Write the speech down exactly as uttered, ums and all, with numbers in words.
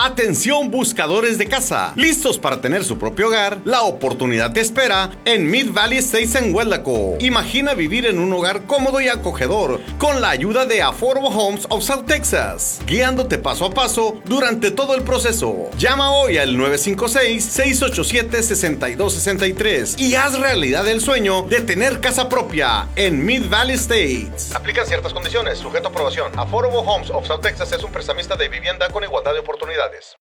Atención buscadores de casa, listos para tener su propio hogar. La oportunidad te espera en Mid Valley Estates en Huelaco. Imagina vivir en un hogar cómodo y acogedor con la ayuda de Affordable Homes of South Texas, guiándote paso a paso durante todo el proceso. Llama hoy al nueve cinco seis, seis ocho siete, seis dos seis tres y haz realidad el sueño de tener casa propia en Mid Valley Estates. Aplican ciertas condiciones, sujeto a aprobación. Affordable Homes of South Texas es un prestamista de vivienda con igualdad de oportunidades.